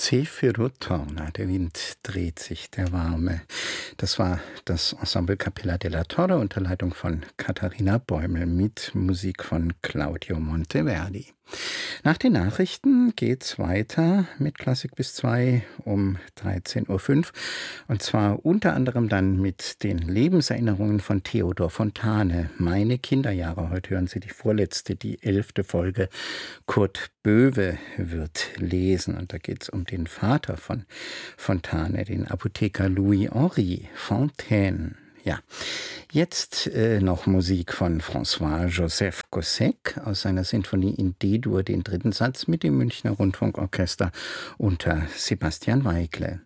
Zefiro torna, der Wind dreht sich, der warme. Das war das Ensemble Capella della Torre unter Leitung von Katharina Bäumel mit Musik von Claudio Monteverdi. Nach den Nachrichten geht's weiter mit Klassik bis 2 um 13:05 Uhr. Und zwar unter anderem dann mit den Lebenserinnerungen von Theodor Fontane. Meine Kinderjahre. Heute hören Sie die vorletzte, die 11. Folge. Kurt Böwe wird lesen. Und da geht's um den Vater von Fontane, den Apotheker Louis-Henri Fontaine. Ja, jetzt noch Musik von François-Joseph Gossec aus seiner Sinfonie in D-Dur, den dritten Satz mit dem Münchner Rundfunkorchester unter Sebastian Weigle.